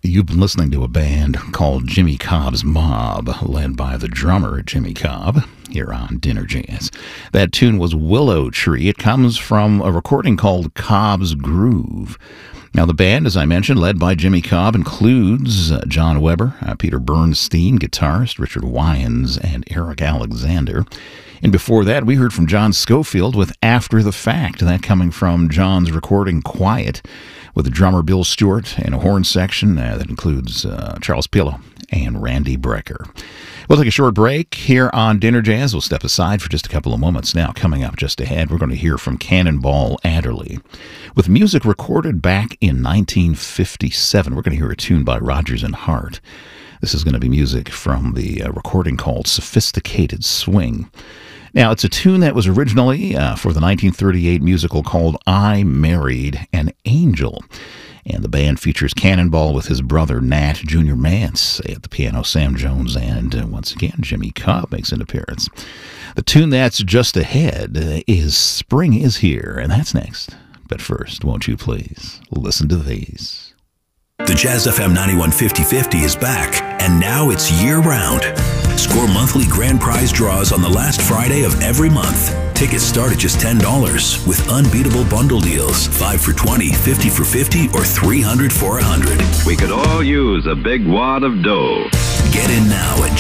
You've been listening to a band called Jimmy Cobb's Mob, led by the drummer Jimmy Cobb, here on Dinner Jazz. That tune was Willow Tree. It comes from a recording called Cobb's Groove. Now, the band, as I mentioned, led by Jimmy Cobb, includes John Weber, Peter Bernstein, guitarist, Richard Wyans, and Eric Alexander. And before that, we heard from John Schofield with After the Fact, that coming from John's recording Quiet, with the drummer Bill Stewart and a horn section that includes Charles Pillow and Randy Brecker. We'll take a short break here on Dinner Jazz. We'll step aside for just a couple of moments now. Coming up just ahead, we're going to hear from Cannonball Adderley. With music recorded back in 1957, we're going to hear a tune by Rodgers and Hart. This is going to be music from the recording called Sophisticated Swing. Now, it's a tune that was originally for the 1938 musical called I Married an Angel. And the band features Cannonball with his brother Nat Jr. Mance at the piano, Sam Jones, and once again, Jimmy Cobb makes an appearance. The tune that's just ahead is Spring is Here, and that's next. But first, won't you please listen to these? The Jazz FM 91 50/50 is back, and now it's year-round. Score monthly grand prize draws on the last Friday of every month. Tickets start at just $10 with unbeatable bundle deals. 5 for $20, 50 for $50, or 300 for $100. We could all use a big wad of dough. Get in now at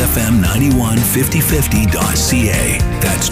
jazzfm915050.ca. That's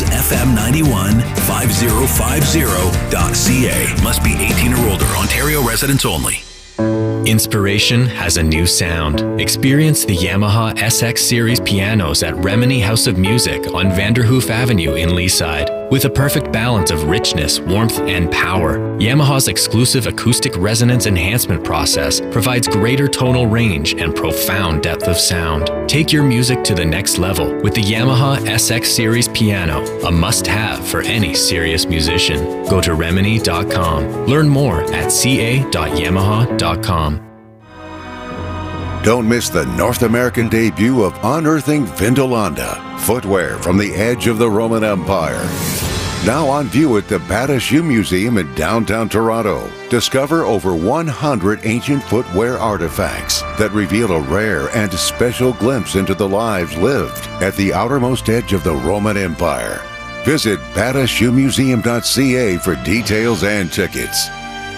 jazzfm915050.ca. Must be 18 or older. Ontario residents only. Inspiration has a new sound. Experience the Yamaha SX Series pianos at Remini House of Music on Vanderhoof Avenue in Leaside. With a perfect balance of richness, warmth, and power, Yamaha's exclusive acoustic resonance enhancement process provides greater tonal range and profound depth of sound. Take your music to the next level with the Yamaha SX Series piano, a must-have for any serious musician. Go to Remini.com. Learn more at ca.yamaha.com. Don't miss the North American debut of Unearthing Vindolanda, footwear from the edge of the Roman Empire. Now on view at the Bata Shoe Museum in downtown Toronto. Discover over 100 ancient footwear artifacts that reveal a rare and special glimpse into the lives lived at the outermost edge of the Roman Empire. Visit batashoemuseum.ca for details and tickets.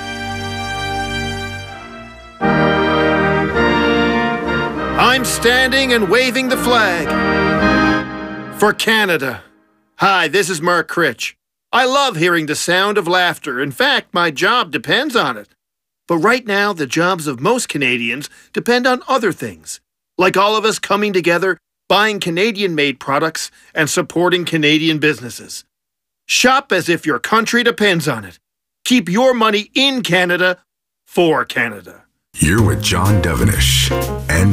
I'm standing and waving the flag for Canada. Hi, this is Mark Critch. I love hearing the sound of laughter. In fact, my job depends on it. But right now, the jobs of most Canadians depend on other things, like all of us coming together, buying Canadian-made products, and supporting Canadian businesses. Shop as if your country depends on it. Keep your money in Canada for Canada. You're with John Devenish and